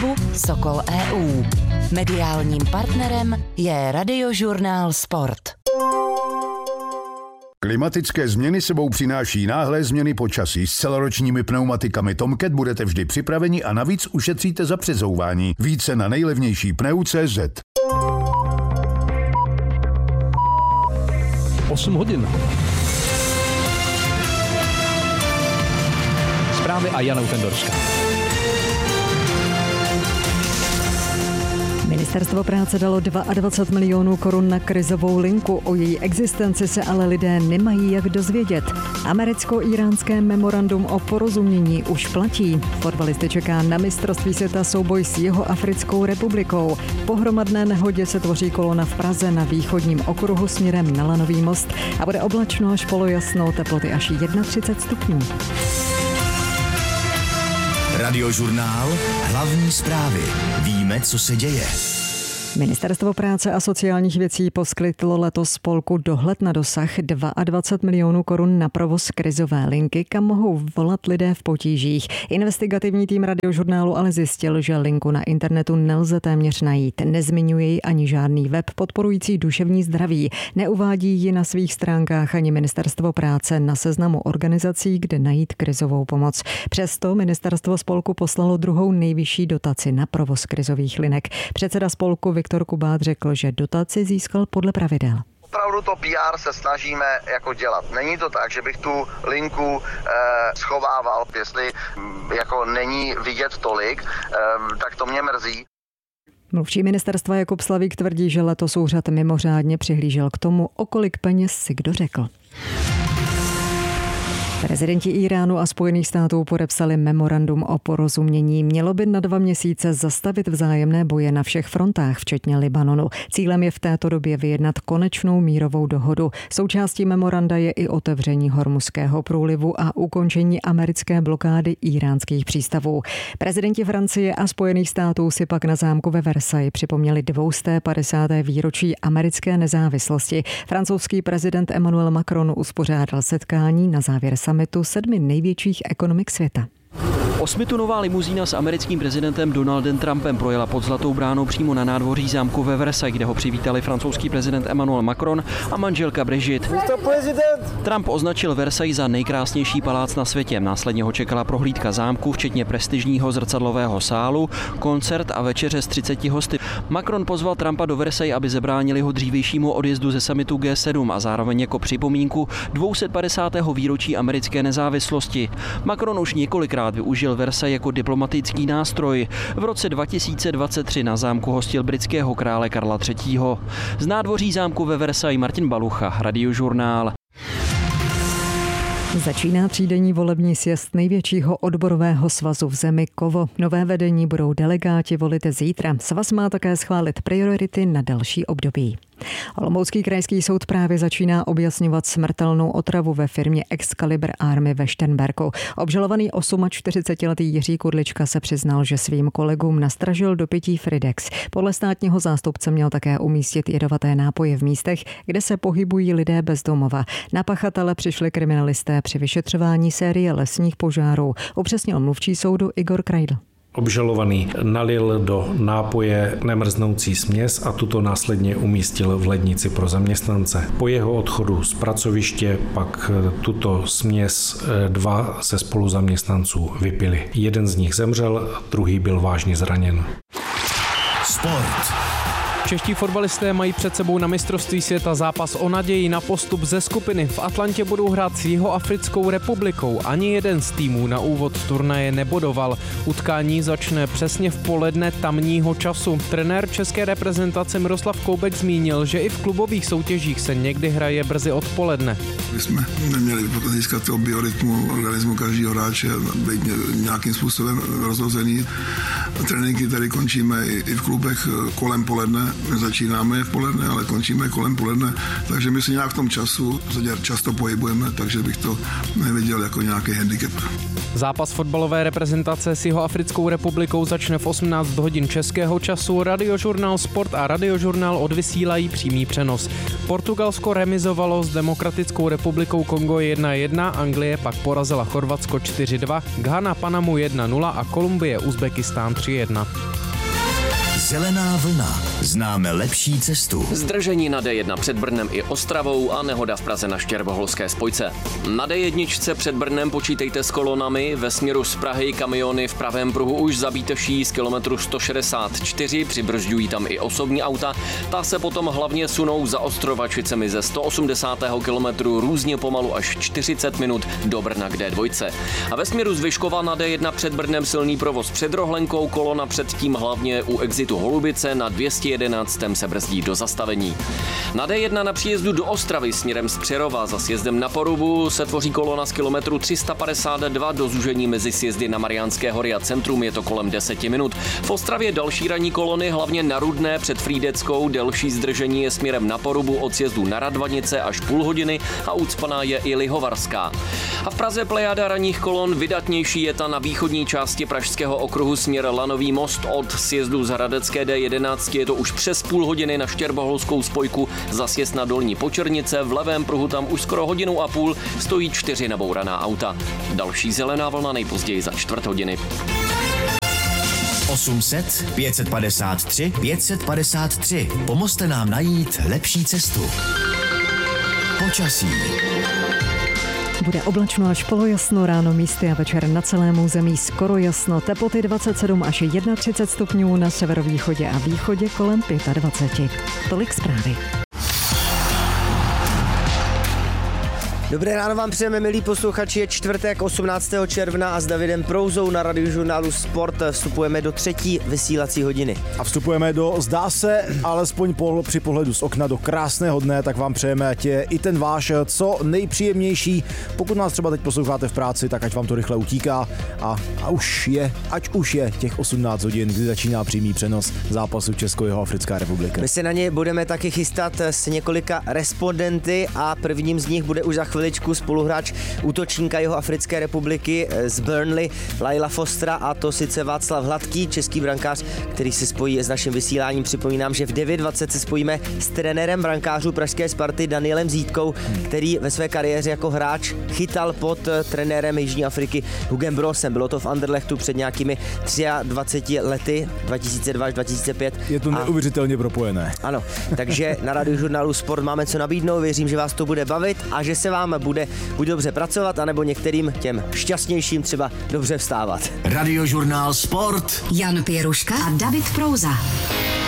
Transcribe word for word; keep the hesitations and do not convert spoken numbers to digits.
webu Sokol tečka e u. Mediálním partnerem je Radiožurnál Sport. Klimatické změny sebou přináší náhlé změny počasí. S celoročními pneumatikami Tomcat budete vždy připraveni a navíc ušetříte za přezouvání. Více na nejlevnější pneu tečka cé zet. osm hodin. Zprávy a Jana Utendorská. Ministerstvo práce dalo dvacet dva milionů korun na krizovou linku, o její existenci se ale lidé nemají jak dozvědět. Americko-íránské memorandum o porozumění už platí. Fotbalisty čeká na mistrovství světa souboj s Jihoafrickou republikou. Po hromadné nehodě se tvoří kolona v Praze na východním okruhu směrem na Lanový most a bude oblačno až polojasno, teploty až třicet jedna stupňů. Radiožurnál, hlavní zprávy. Víme, co se děje. Ministerstvo práce a sociálních věcí poskytlo letos spolku Dohled na dosah dvacet dva milionů korun na provoz krizové linky, kam mohou volat lidé v potížích. Investigativní tým Radiožurnálu ale zjistil, že linku na internetu nelze téměř najít. Nezmiňuje ji ani žádný web podporující duševní zdraví. Neuvádí ji na svých stránkách ani Ministerstvo práce na seznamu organizací, kde najít krizovou pomoc. Přesto ministerstvo spolku poslalo druhou nejvyšší dotaci na provoz krizových linek. Předseda spolku Viktor Kubát řekl, že dotaci získal podle pravidel. Opravdu to P R se snažíme jako dělat. Není to tak, že bych tu linku eh, schovával, jestli jako není vidět tolik, eh, tak to mě mrzí. Mluvčí ministerstva Jakub Slavík tvrdí, že letos úřad mimořádně přihlížel k tomu, o kolik peněz si kdo řekl. Prezidenti Íránu a Spojených států podepsali memorandum o porozumění. Mělo by na dva měsíce zastavit vzájemné boje na všech frontách, včetně Libanonu. Cílem je v této době vyjednat konečnou mírovou dohodu. Součástí memoranda je i otevření Hormuzského průlivu a ukončení americké blokády íránských přístavů. Prezidenti Francie a Spojených států si pak na zámku ve Versailles připomněli dvě stě padesáté výročí americké nezávislosti. Francouzský prezident Emmanuel Macron uspořádal setkání na závěr summitu sedmi největších ekonomik světa. Osmitunová limuzína s americkým prezidentem Donaldem Trumpem projela pod Zlatou bránou přímo na nádvoří zámku ve Versailles, kde ho přivítali francouzský prezident Emmanuel Macron a manželka Brigitte. Trump označil Versailles za nejkrásnější palác na světě. Následně ho čekala prohlídka zámku, včetně prestižního zrcadlového sálu, koncert a večeře s třiceti hosty. Macron pozval Trumpa do Versailles, aby zabránili jeho dřívějšímu odjezdu ze summitu G sedm a zároveň jako připomínku dvě stě padesátého výročí americké nezávislosti. Macron už několikrát využil Versailles jako diplomatický nástroj. V roce dva tisíce dvacet tři na zámku hostil britského krále Karla třetího. Z nádvoří zámku ve Versailles Martin Balucha, Radiožurnál. Začíná třídenní volební sjezd největšího odborového svazu v zemi Kovo. Nové vedení budou delegáti volit zítra. Svaz má také schválit priority na další období. Olomoucký krajský soud právě začíná objasňovat smrtelnou otravu ve firmě Excalibur Army ve Šternberku. Obžalovaný čtyřicetiosmiletý Jiří Kudlička se přiznal, že svým kolegům nastražil do pití Fridex. Podle státního zástupce měl také umístit jedovaté nápoje v místech, kde se pohybují lidé bez domova. Na pachatele přišli kriminalisté při vyšetřování série lesních požárů, upřesnil mluvčí soudu Igor Krajdl. Obžalovaný nalil do nápoje nemrznoucí směs a tuto následně umístil v lednici pro zaměstnance. Po jeho odchodu z pracoviště pak tuto směs dva ze spoluzaměstnanců vypili. Jeden z nich zemřel, druhý byl vážně zraněn. Sport. Čeští fotbalisté mají před sebou na mistrovství světa zápas o naději na postup ze skupiny. V Atlantě budou hrát s Jihoafrickou republikou. Ani jeden z týmů na úvod turnaje nebodoval. Utkání začne přesně v poledne tamního času. Trenér české reprezentace Miroslav Koubek zmínil, že i v klubových soutěžích se někdy hraje brzy odpoledne. My jsme neměli získat toho biorytmu organismu každého hráče, být nějakým způsobem rozhozený. Tréninky tady končíme i v klubech kolem poledne. Začínáme v poledne, ale končíme kolem poledne, takže my si nějak v tom času často pohybujeme, takže bych to neviděl jako nějaký handicap. Zápas fotbalové reprezentace s Jihoafrickou republikou začne v osmnáct hodin českého času. Radiožurnál Sport a Radiožurnál odvysílají přímý přenos. Portugalsko remizovalo s Demokratickou republikou Kongo jedna jedna, Anglie pak porazila Chorvatsko čtyři dva, Ghana Panamu jedna nula a Kolumbie Uzbekistán tři jedna. Zelená vlna. Známe lepší cestu. Zdržení na dé jedna před Brnem i Ostravou a nehoda v Praze na Štěrboholské spojce. Na dé jedna před Brnem počítejte s kolonami. Ve směru z Prahy kamiony v pravém pruhu už zabíteší z kilometru sto šedesát čtyři, přibržďují tam i osobní auta. Ta se potom hlavně sunou za Ostrovačicemi ze sto osmdesátého kilometru různě pomalu až čtyřicet minut do Brna k dé dva. A ve směru z Vyškova na dé jedna před Brnem silný provoz před Rohlenkou, kolona předtím hlavně u exitu Holubice na dvě stě jedenáct se brzdí do zastavení. Na dé jedna na příjezdu do Ostravy směrem z Přerova za sjezdem na Porubu se tvoří kolona z kilometru tři sta padesát dva, do zúžení mezi sjezdy na Mariánské hory a centrum je to kolem deset minut. V Ostravě další ranní kolony, hlavně na Rudné před Frýdeckou, delší zdržení je směrem na Porubu od sjezdu na Radvanice až půl hodiny a ucpaná je i Lihovarská. A v Praze plejáda ranních kolon, vydatnější je ta na východní části Pražského okruhu směr Lanový most od sjezdu z Hradecké dé jedenáct, je to už přes půl hodiny na Štěrboholskou spojku, za sjezd na Dolní Počernice, v levém pruhu tam už skoro hodinu a půl stojí čtyři nabouraná auta. Další zelená vlna nejpozději za čtvrt hodiny. osm set pět set padesát tři pět set padesát tři. Pomozte nám najít lepší cestu. Počasí. Bude oblačno až polojasno, ráno místy a večer na celém území skoro jasno. Teploty dvacet sedm až třicet jedna stupňů, na severovýchodě a východě kolem dvacet pět. Tolik zprávy. Dobré ráno vám přejeme, milí posluchači, je čtvrtek osmnáctého června a s Davidem Prouzou na Radiožurnálu Sport vstupujeme do třetí vysílací hodiny. A vstupujeme do, zdá se, alespoň po, při pohledu z okna do krásného dne, tak vám přejeme, ať je i ten váš co nejpříjemnější. Pokud nás třeba teď posloucháte v práci, tak ať vám to rychle utíká a, a už je, ať už je těch osmnáct hodin, kdy začíná přímý přenos zápasu Česko-Jihoafrická republika. My se na ně budeme taky chystat s několika respondenty a prvním z nich bude už za chvíli spoluhráč útočníka Jihoafrické republiky z Burnley, Laila Fostera, a to sice Václav Hladký, český brankář, který se spojí s naším vysíláním. Připomínám, že v devět dvacet se spojíme s trenérem brankářů pražské Sparty Danielem Zítkou, který ve své kariéře jako hráč chytal pod trenérem Jižní Afriky Hugem Brosem. Bylo to v Anderlechtu před nějakými dvaceti třemi lety, dva tisíce dva až dva tisíce pět. Je to neuvěřitelně propojené. Ano, takže na Radiožurnálu Sport máme co nabídnout, věřím, že vás to bude bavit a že se vám bude buď dobře pracovat, anebo některým těm šťastnějším třeba dobře vstávat. Radiožurnál Sport. Jan Pěruška a David Prouza.